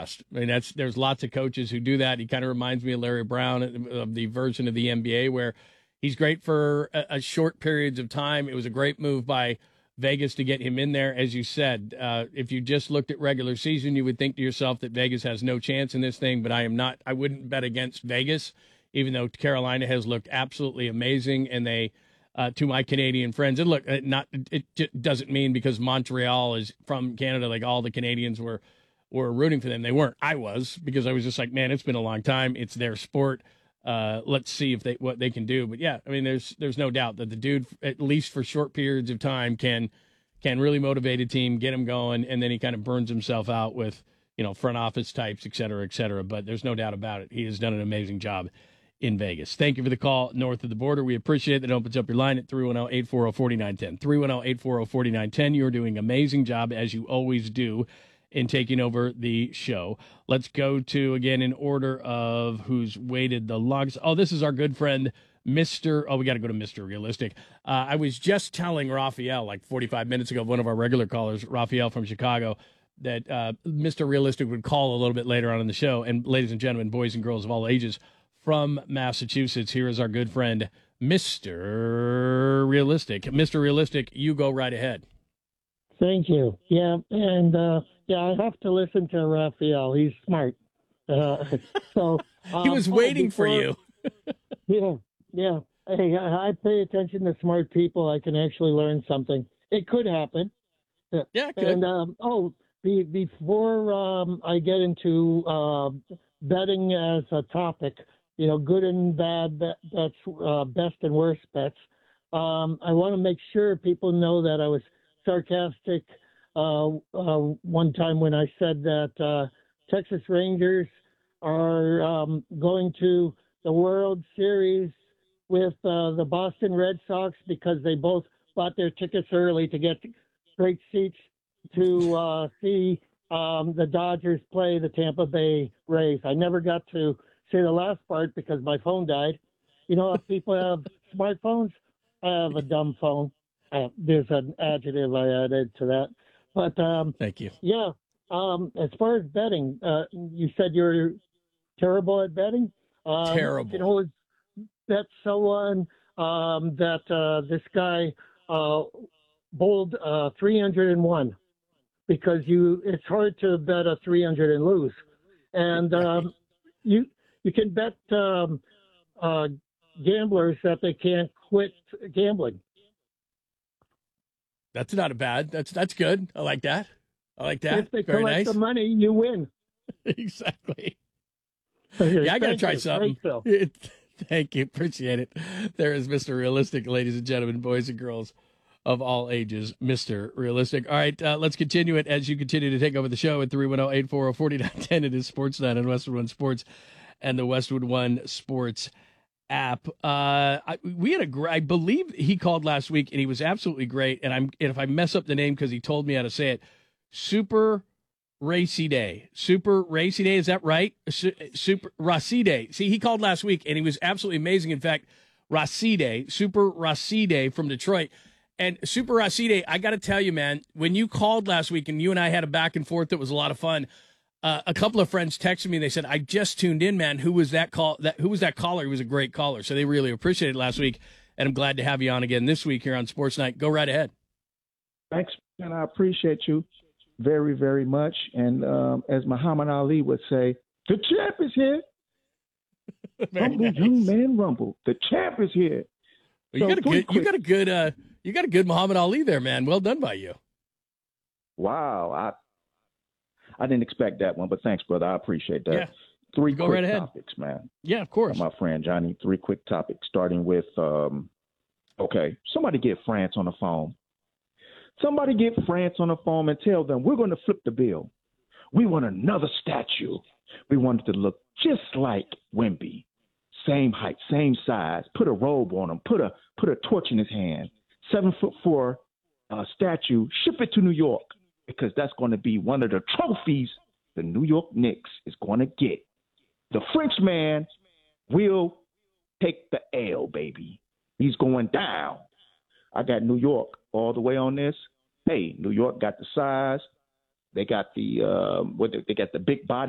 fast. I mean, there's lots of coaches who do that. He kind of reminds me of Larry Brown, of the version of the NBA where he's great for a short periods of time. It was a great move by Vegas to get him in there. As you said, if you just looked at regular season, you would think to yourself that Vegas has no chance in this thing, but I wouldn't bet against Vegas, even though Carolina has looked absolutely amazing. And they, to my Canadian friends, and look, it doesn't mean because Montreal is from Canada, like all the Canadians were rooting for them. They weren't. I was, because I was just like, man, it's been a long time. It's their sport. Let's see what they can do. But yeah, I mean, there's no doubt that the dude, at least for short periods of time, can really motivate a team, get him going, and then he kind of burns himself out with, front office types, et cetera, et cetera. But there's no doubt about it. He has done an amazing job in Vegas. Thank you for the call north of the border. We appreciate that. It opens up your line at 310-840-4910. 310-840-4910. You're doing an amazing job, as you always do, in taking over the show. Let's go to, again, in order of who's waited the longest. Oh, this is our good friend, Mr. Oh, we got to go to Mr. Realistic. I was just telling Raphael like 45 minutes ago, one of our regular callers, Raphael from Chicago, that Mr. Realistic would call a little bit later on in the show. And ladies and gentlemen, boys and girls of all ages, from Massachusetts, here is our good friend, Mr. Realistic. Mr. Realistic, you go right ahead. Thank you. Yeah, and I have to listen to Raphael. He's smart. So he was waiting for you. Yeah. Hey, I pay attention to smart people. I can actually learn something. It could happen. Yeah, it could. And before I get into betting as a topic, good and bad bets, best and worst bets. I want to make sure people know that I was sarcastic one time when I said that Texas Rangers are going to the World Series with the Boston Red Sox because they both bought their tickets early to get great seats to see the Dodgers play the Tampa Bay Rays. I never got to say the last part because my phone died. If people have smartphones, I have a dumb phone. There's an adjective I added to that. But thank you. Yeah. As far as betting, you said you're terrible at betting. Terrible. You can always bet someone that this guy bowled 301 because it's hard to bet a 300 and lose. And you can bet gamblers that they can't quit gambling. That's not a bad. That's good. I like that. If they Very collect nice. the money, you win. Exactly. Okay, Yeah, I got to try something. Great, Thank you. Appreciate it. There is Mr. Realistic, ladies and gentlemen, boys and girls of all ages, Mr. Realistic. All right, let's continue it as you continue to take over the show at 310-840-4910. It is Sportsnet on Westwood One Sports and the Westwood One Sports app. We had I believe he called last week, and he was absolutely great. And if I mess up the name because he told me how to say it, Super Racy Day. Super Racy Day, is that right? Super Racy Day. See, he called last week, and he was absolutely amazing. In fact, Racy Day, Super Racy Day from Detroit. And Super Racy Day, I got to tell you, man, when you called last week and you and I had a back and forth that was a lot of fun, a couple of friends texted me. They said, I just tuned in, man. Who was that who was that caller? He was a great caller. So they really appreciated it last week, and I'm glad to have you on again this week here on Sports Night. Go right ahead. Thanks, and I appreciate you very, very much. And as Muhammad Ali would say, the champ is here. Rumble, nice. Young man, rumble. The champ is here. Well, you got a good Muhammad Ali there, man. Well done by you. Wow, I didn't expect that one, but thanks, brother. I appreciate that. Yeah. Three Go quick right ahead. topics, man. Yeah, of course. My friend Johnny, 3 quick topics, starting with, somebody get France on the phone. Somebody get France on the phone and tell them we're going to flip the bill. We want another statue. We want it to look just like Wemby. Same height, same size. Put a robe on him. Put a torch in his hand. 7'4" statue. Ship it to New York because that's going to be one of the trophies the New York Knicks is going to get. The Frenchman will take the L, baby. He's going down. I got New York all the way on this. Hey, New York got the size. They got the they got the big body.